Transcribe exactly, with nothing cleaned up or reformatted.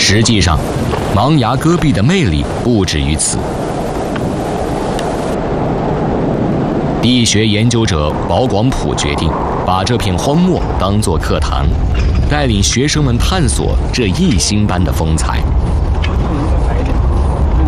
实际上，芒崖戈壁的魅力不止于此。地学研究者保广普决定把这片荒漠当作课堂，带领学生们探索这异星般的风采。